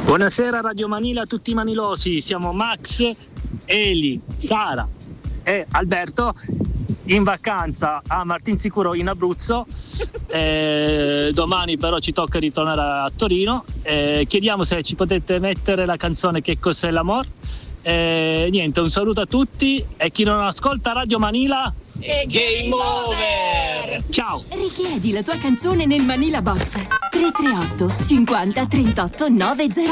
Buonasera Radio Manila a tutti i manilosi, siamo Max, Eli, Sara e Alberto in vacanza a Martinsicuro in Abruzzo. Domani però ci tocca ritornare a Torino. Chiediamo se ci potete mettere la canzone Che cos'è l'amor. Niente, un saluto a tutti e chi non ascolta Radio Manila e Game Over. Ciao. Richiedi la tua canzone nel Manila Box 338 50 38 90.